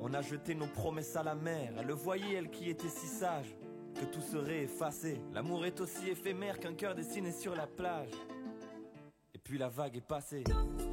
On a jeté nos promesses à la mer. Elle le voyait, elle qui était si sage, que tout serait effacé. L'amour est aussi éphémère qu'un cœur dessiné sur la plage. Et puis la vague est passée.